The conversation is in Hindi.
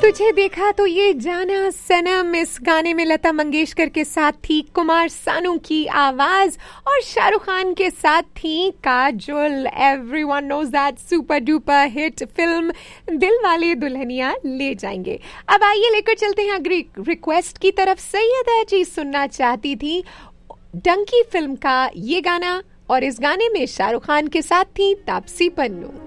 तुझे देखा तो ये जाना सनम, इस गाने में लता मंगेशकर के साथ थी कुमार सानू की आवाज और शाहरुख खान के साथ थी Kajol. Everyone knows that super duper hit film दिल वाले दुल्हनिया ले जाएंगे। अब आइए लेकर चलते हैं अगली रिक्वेस्ट की तरफ। सैयदा जी सुनना चाहती थी डंकी फिल्म का ये गाना और इस गाने में शाहरुख खान के साथ थी तापसी पन्नू।